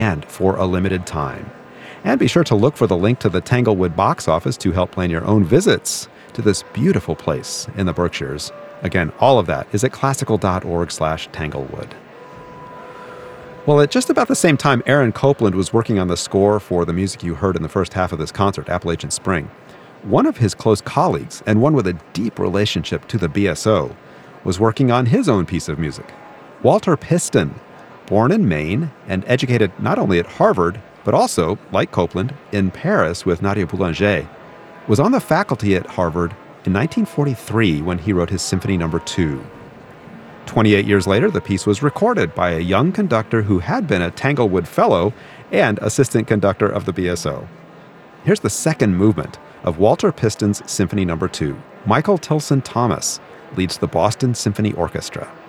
and for a limited time. And be sure to look for the link to the Tanglewood box office to help plan your own visits to this beautiful place in the Berkshires. Again, all of that is at classical.org/Tanglewood. Well, at just about the same time Aaron Copland was working on the score for the music you heard in the first half of this concert, Appalachian Spring, one of his close colleagues, and one with a deep relationship to the BSO, was working on his own piece of music. Walter Piston, born in Maine and educated not only at Harvard, but also, like Copland, in Paris with Nadia Boulanger, was on the faculty at Harvard in 1943 when he wrote his Symphony No. 2. 28 years later, the piece was recorded by a young conductor who had been a Tanglewood Fellow and assistant conductor of the BSO. Here's the second movement of Walter Piston's Symphony No. 2. Michael Tilson Thomas leads the Boston Symphony Orchestra.